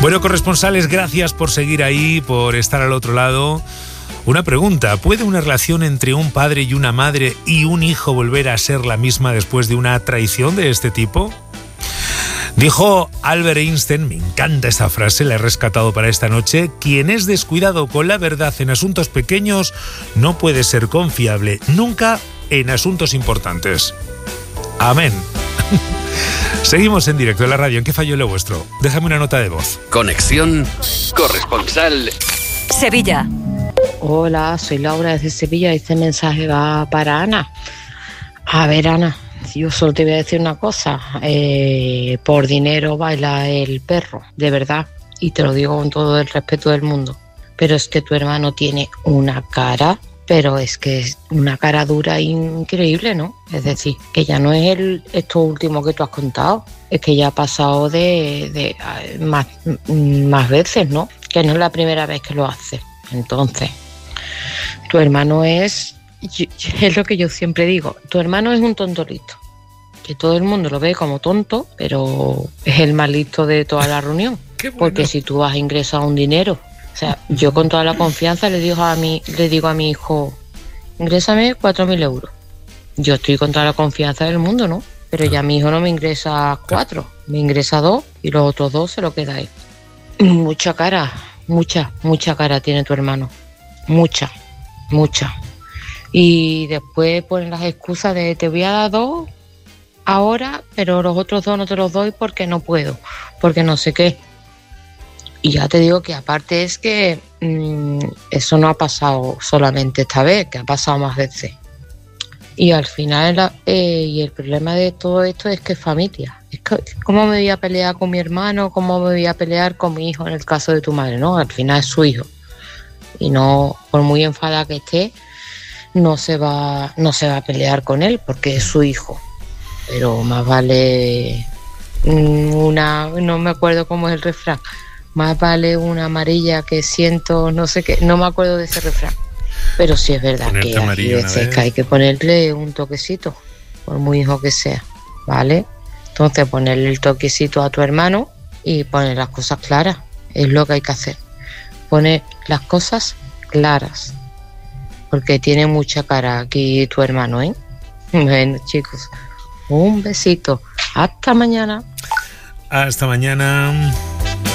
Bueno, corresponsales, gracias por seguir ahí, por estar al otro lado. Una pregunta, ¿puede una relación entre un padre y una madre y un hijo volver a ser la misma después de una traición de este tipo? Dijo Albert Einstein, me encanta esta frase, la he rescatado para esta noche: quien es descuidado con la verdad en asuntos pequeños no puede ser confiable nunca en asuntos importantes. Amén. Seguimos en directo en la radio. ¿En qué falló lo vuestro? Déjame una nota de voz. Conexión corresponsal Sevilla. Hola, soy Laura desde Sevilla y este mensaje va para Ana. A ver, Ana, yo solo te voy a decir una cosa. Por dinero baila el perro, de verdad. Y te lo digo con todo el respeto del mundo. Pero es que tu hermano tiene una cara, pero es que es una cara dura increíble, ¿no? Es decir, que ya no es esto último que tú has contado. Es que ya ha pasado de más veces, ¿no? Que no es la primera vez que lo hace. Entonces, tu hermano es lo que yo siempre digo, tu hermano es un tontolito, que todo el mundo lo ve como tonto, pero es el más listo de toda la reunión. Qué bueno. Porque si tú vas a ingresar un dinero, o sea, yo con toda la confianza le digo a mi hijo, ingrésame 4.000 euros. Yo estoy con toda la confianza del mundo, ¿no? Pero ya mi hijo no me ingresa 4, me ingresa 2 y los otros 2 se lo queda él. Mucha cara tiene tu hermano, mucha. Y después ponen las excusas de te voy a dar 2 ahora, pero los otros 2 no te los doy porque no puedo, porque no sé qué. Y ya te digo que aparte es que eso no ha pasado solamente esta vez, que ha pasado más veces. Y al final, y el problema de todo esto es que es familia. Es que, ¿cómo me voy a pelear con mi hermano? ¿Cómo me voy a pelear con mi hijo en el caso de tu madre? No, al final es su hijo. Y no, por muy enfadada que esté, no se va a pelear con él porque es su hijo. Pero más vale no me acuerdo cómo es el refrán, más vale una amarilla que cientos, no sé qué, no me acuerdo de ese refrán. Pero sí es verdad que hay veces que hay que ponerle un toquecito, por muy hijo que sea, ¿vale? Entonces ponerle el toquecito a tu hermano y poner las cosas claras, es lo que hay que hacer. Poner las cosas claras, porque tiene mucha cara aquí tu hermano, ¿eh? Bueno, chicos, un besito. Hasta mañana. Hasta mañana.